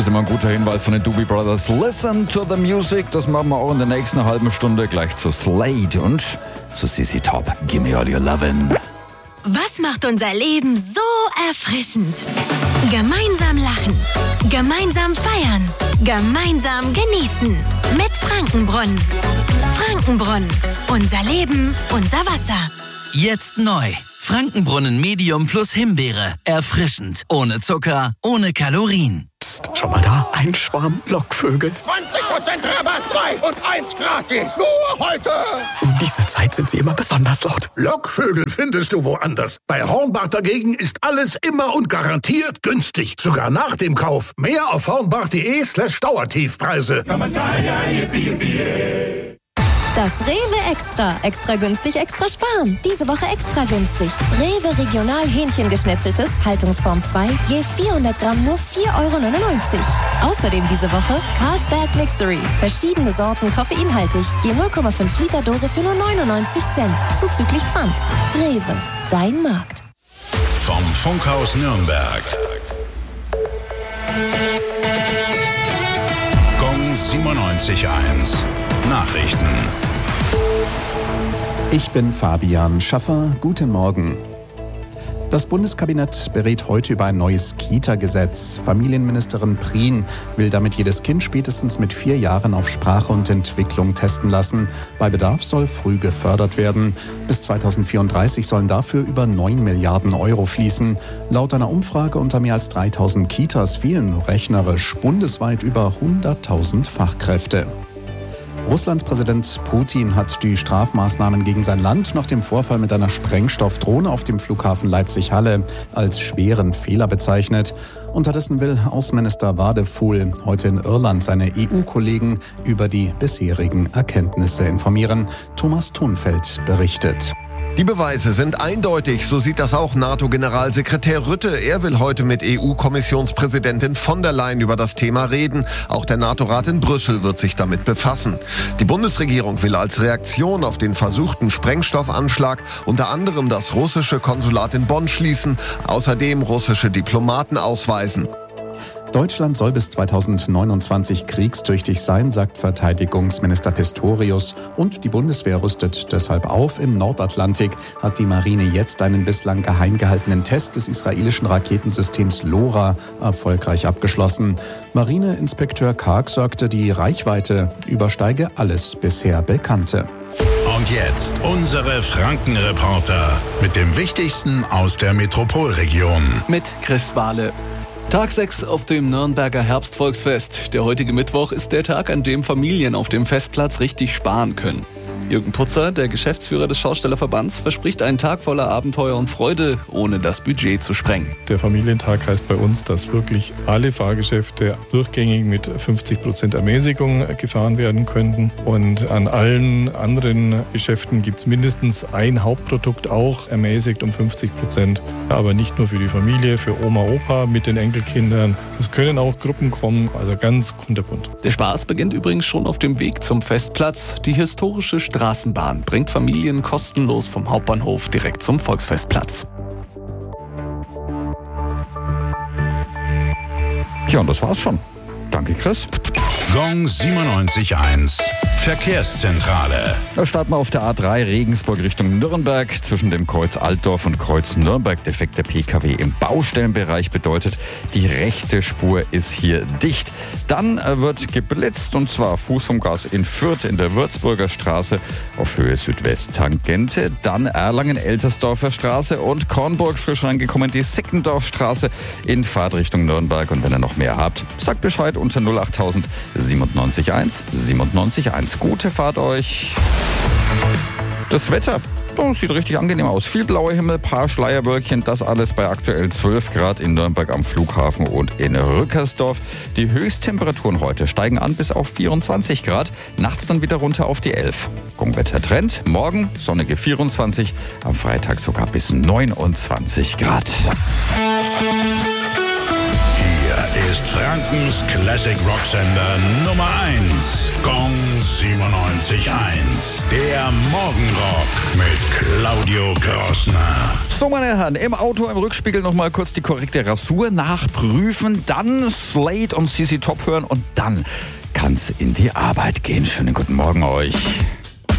ist immer ein guter Hinweis von den Doobie Brothers. Listen to the music. Das machen wir auch in der nächsten halben Stunde gleich zu Slade und zu CC Top. Give me all your lovin'. Was macht unser Leben so erfrischend? Gemeinsam lachen, gemeinsam feiern, gemeinsam genießen. Mit Frankenbrunnen. Frankenbrunnen. Unser Leben, unser Wasser. Jetzt neu. Frankenbrunnen Medium plus Himbeere. Erfrischend. Ohne Zucker, ohne Kalorien. Psst, schau mal da. Ein Schwarm Lockvögel. 20% Rabatt, 2 und 1 gratis. Nur heute. Um diese Zeit sind sie immer besonders laut. Lockvögel findest du woanders. Bei Hornbach dagegen ist alles immer und garantiert günstig. Sogar nach dem Kauf. Mehr auf hornbach.de/Dauertiefpreise. Das Rewe Extra. Extra günstig, extra sparen. Diese Woche extra günstig. Rewe Regional Hähnchengeschnetzeltes, Haltungsform 2, je 400 Gramm nur 4,99 €. Außerdem diese Woche Carlsberg Mixery. Verschiedene Sorten koffeinhaltig, je 0,5 Liter Dose für nur 99 Cent. Zuzüglich Pfand. Rewe, dein Markt. Vom Funkhaus Nürnberg. Gong 97.1. Nachrichten. Ich bin Fabian Schaffer. Guten Morgen. Das Bundeskabinett berät heute über ein neues Kita-Gesetz. Familienministerin Prien will damit jedes Kind spätestens mit 4 Jahren auf Sprache und Entwicklung testen lassen. Bei Bedarf soll früh gefördert werden. Bis 2034 sollen dafür über 9 Milliarden € fließen. Laut einer Umfrage unter mehr als 3000 Kitas fehlen rechnerisch bundesweit über 100.000 Fachkräfte. Russlands Präsident Putin hat die Strafmaßnahmen gegen sein Land nach dem Vorfall mit einer Sprengstoffdrohne auf dem Flughafen Leipzig-Halle als schweren Fehler bezeichnet. Unterdessen will Außenminister Wadefuhl heute in Irland seine EU-Kollegen über die bisherigen Erkenntnisse informieren. Thomas Thunfeld berichtet. Die Beweise sind eindeutig, so sieht das auch NATO-Generalsekretär Rutte. Er will heute mit EU-Kommissionspräsidentin von der Leyen über das Thema reden. Auch der NATO-Rat in Brüssel wird sich damit befassen. Die Bundesregierung will als Reaktion auf den versuchten Sprengstoffanschlag unter anderem das russische Konsulat in Bonn schließen, außerdem russische Diplomaten ausweisen. Deutschland soll bis 2029 kriegstüchtig sein, sagt Verteidigungsminister Pistorius. Und die Bundeswehr rüstet deshalb auf. Im Nordatlantik hat die Marine jetzt einen bislang geheim gehaltenen Test des israelischen Raketensystems LoRa erfolgreich abgeschlossen. Marineinspekteur Karg sagte, die Reichweite übersteige alles bisher Bekannte. Und jetzt unsere Frankenreporter mit dem Wichtigsten aus der Metropolregion. Mit Chris Wahle. Tag 6 auf dem Nürnberger Herbstvolksfest. Der heutige Mittwoch ist der Tag, an dem Familien auf dem Festplatz richtig sparen können. Jürgen Putzer, der Geschäftsführer des Schaustellerverbands, verspricht einen Tag voller Abenteuer und Freude, ohne das Budget zu sprengen. Der Familientag heißt bei uns, dass wirklich alle Fahrgeschäfte durchgängig mit 50% Ermäßigung gefahren werden könnten. Und an allen anderen Geschäften gibt es mindestens ein Hauptprodukt auch ermäßigt um 50%. Aber nicht nur für die Familie, für Oma, Opa mit den Enkelkindern. Es können auch Gruppen kommen, also ganz kunterbunt. Der Spaß beginnt übrigens schon auf dem Weg zum Festplatz. Die historische Straßenbahn bringt Familien kostenlos vom Hauptbahnhof direkt zum Volksfestplatz. Tja, und das war's schon. Danke, Chris. Gong 97.1. Verkehrszentrale. Da starten wir auf der A3 Regensburg Richtung Nürnberg. Zwischen dem Kreuz Altdorf und Kreuz Nürnberg defekter PKW im Baustellenbereich bedeutet, die rechte Spur ist hier dicht. Dann wird geblitzt, und zwar Fuß vom Gas in Fürth in der Würzburger Straße auf Höhe Südwest-Tangente. Dann Erlangen-Eltersdorfer Straße und Kornburg frisch reingekommen, die Sickendorfstraße in Fahrtrichtung Nürnberg. Und wenn ihr noch mehr habt, sagt Bescheid unter 08000 97.1 97.1. Gute Fahrt euch. Das Wetter, das sieht richtig angenehm aus. Viel blauer Himmel, paar Schleierwölkchen, das alles bei aktuell 12 Grad in Nürnberg am Flughafen und in Rückersdorf. Die Höchsttemperaturen heute steigen an bis auf 24 Grad, nachts dann wieder runter auf die 11. Gongwetter-Trend, morgen sonnige 24, am Freitag sogar bis 29 Grad. Ist Frankens Classic Rocksender Nummer 1. Gong 97.1. Der Morgenrock mit Claudio Krossner. So, meine Herren, im Auto, im Rückspiegel nochmal kurz die korrekte Rasur nachprüfen, dann Slade und CC Top hören und dann kann's in die Arbeit gehen. Schönen guten Morgen euch.